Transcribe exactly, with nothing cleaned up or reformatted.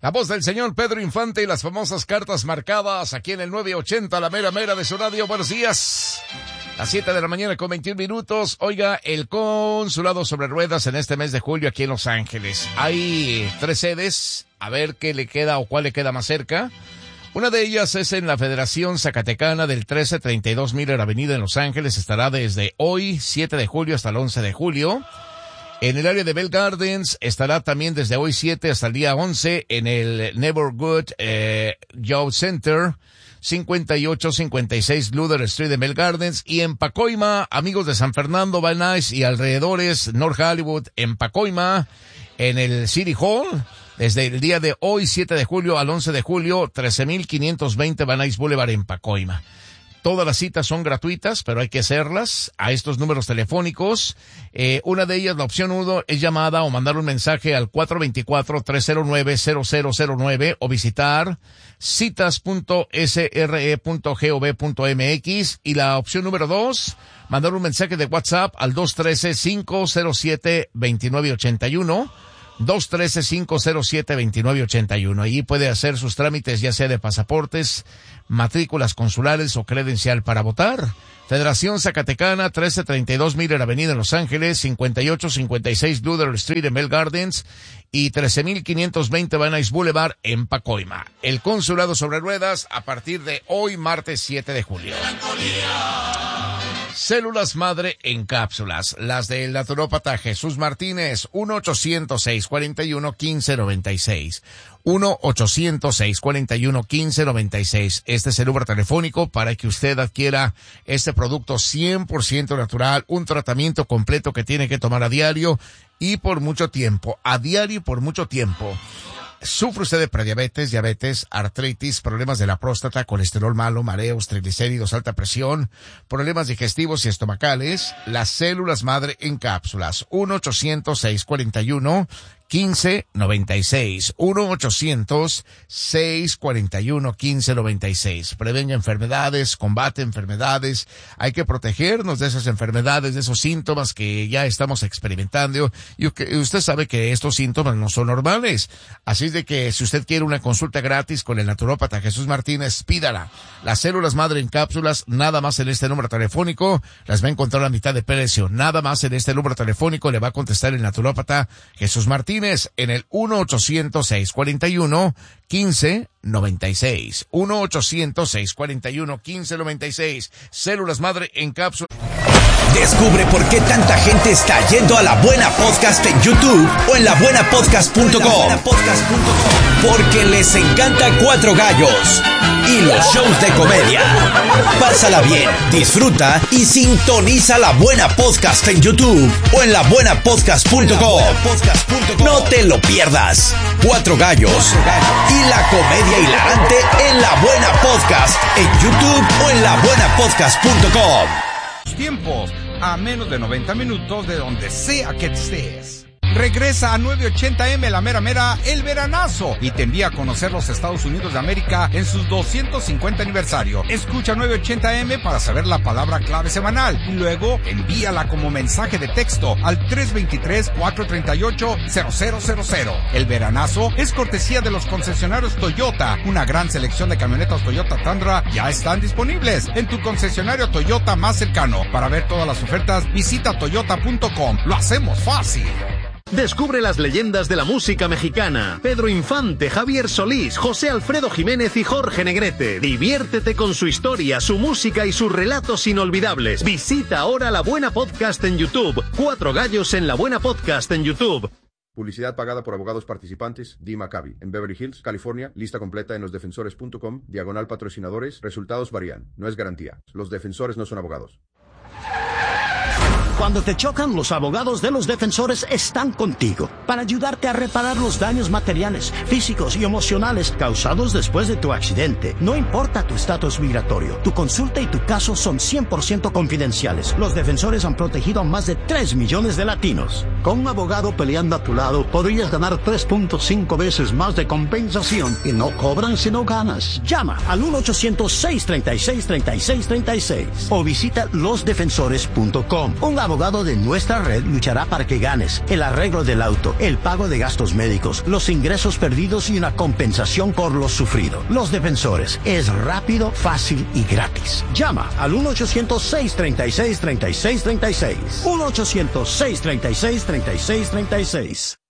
La voz del señor Pedro Infante y las famosas cartas marcadas aquí en el nueve ochenta, la mera mera de su radio. Buenos días. Las siete de la mañana con veintiún minutos. Oiga, el consulado sobre ruedas en este mes de julio aquí en Los Ángeles. Hay tres sedes. A ver qué le queda o cuál le queda más cerca. Una de ellas es en la Federación Zacatecana del trece treinta y dos Miller Avenida en Los Ángeles. Estará desde hoy, siete de julio, hasta el once de julio. En el área de Bell Gardens estará también desde hoy siete hasta el día once en el Neighborhood eh, Job Center, cincuenta y ocho cincuenta y seis Luther Street de Bell Gardens. Y en Pacoima, amigos de San Fernando, Van Nuys y alrededores, North Hollywood, en Pacoima, en el City Hall, desde el día de hoy, siete de julio al once de julio, trece mil quinientos veinte Van Nuys Boulevard en Pacoima. Todas las citas son gratuitas, pero hay que hacerlas a estos números telefónicos. Eh, una de ellas, la opción uno, es llamada o mandar un mensaje al cuatro dos cuatro, tres cero nueve, cero cero cero nueve o visitar citas punto s r e punto gov punto m x. Y la opción número dos, mandar un mensaje de WhatsApp al dos uno tres, cinco cero siete, dos nueve ocho uno. dos uno tres, cinco cero siete, dos nueve ocho uno. Allí puede hacer sus trámites, ya sea de pasaportes, matrículas consulares o credencial para votar. Federación Zacatecana, trece treinta y dos Miller Avenida en Los Ángeles, cincuenta y ocho cincuenta y seis Luther Street en Bell Gardens y trece mil quinientos veinte Van Nuys Boulevard en Pacoima. El consulado sobre ruedas a partir de hoy, martes siete de julio. Células madre en cápsulas, las del naturópata Jesús Martínez, uno ochocientos, seiscientos cuarenta y uno, quince noventa y seis. uno ochocientos, seiscientos cuarenta y uno, quince noventa y seis. Este es el número telefónico para que usted adquiera este producto cien por ciento natural, un tratamiento completo que tiene que tomar a diario y por mucho tiempo, a diario y por mucho tiempo. ¿Sufre usted de prediabetes, diabetes, artritis, problemas de la próstata, colesterol malo, mareos, triglicéridos, alta presión, problemas digestivos y estomacales? Las células madre en cápsulas. uno ochocientos, seiscientos cuarenta y uno, quince noventa y seis. uno ochocientos, seiscientos cuarenta y uno, quince noventa y seis. Prevenga enfermedades, combate enfermedades. Hay que protegernos de esas enfermedades, de esos síntomas que ya estamos experimentando. Y usted sabe que estos síntomas no son normales. Así es de que si usted quiere una consulta gratis con el naturópata Jesús Martínez, pídala. Las células madre en cápsulas, nada más en este número telefónico, las va a encontrar a mitad de precio. Nada más en este número telefónico le va a contestar el naturópata Jesús Martínez en el uno ochocientos, seiscientos cuarenta y uno, quince noventa y seis. uno ochocientos, seiscientos cuarenta y uno, quince noventa y seis. Células madre en cápsula. Descubre por qué tanta gente está yendo a La Buena Podcast en YouTube o en la buena podcast punto com. Porque les encanta Cuatro Gallos y los shows de comedia. Pásala bien, disfruta y sintoniza La Buena Podcast en YouTube o en la buena podcast punto com. No te lo pierdas. Cuatro Gallos y la comedia hilarante en La Buena Podcast en YouTube o en la buena podcast punto com. Tiempos a menos de noventa minutos de donde sea que estés. Regresa a nueve ochenta eme La Mera Mera, el veranazo, y te envía a conocer los Estados Unidos de América en sus doscientos cincuenta aniversario. Escucha nueve ochenta eme para saber la palabra clave semanal y luego envíala como mensaje de texto al tres dos tres, cuatro tres ocho, cero cero cero cero. El veranazo es cortesía de los concesionarios Toyota. Una gran selección de camionetas Toyota Tundra ya están disponibles en tu concesionario Toyota más cercano. Para ver todas las ofertas, visita toyota punto com. Lo hacemos fácil. Descubre las leyendas de la música mexicana. Pedro Infante, Javier Solís, José Alfredo Jiménez y Jorge Negrete. Diviértete con su historia, su música y sus relatos inolvidables. Visita ahora La Buena Podcast en YouTube. Cuatro Gallos en La Buena Podcast en YouTube. Publicidad pagada por abogados participantes, D. Maccabi, en Beverly Hills, California. Lista completa en los defensores punto com, diagonal patrocinadores. Resultados varían. No es garantía. Los defensores no son abogados. Cuando te chocan, los abogados de los defensores están contigo para ayudarte a reparar los daños materiales, físicos y emocionales causados después de tu accidente. No importa tu estatus migratorio, tu consulta y tu caso son cien por ciento confidenciales. Los defensores han protegido a más de tres millones de latinos. Con un abogado peleando a tu lado, podrías ganar tres punto cinco veces más de compensación y no cobran si no ganas. Llama al uno ochocientos, seiscientos treinta y seis, treinta y seis treinta y seis o visita los defensores punto com. Un abogado de nuestra red luchará para que ganes el arreglo del auto, el pago de gastos médicos, los ingresos perdidos y una compensación por lo sufrido. Los Defensores. Es rápido, fácil y gratis. Llama al uno ochocientos, seiscientos treinta y seis, treinta y seis treinta y seis. uno ochocientos, seiscientos treinta y seis, treinta y seis treinta y seis.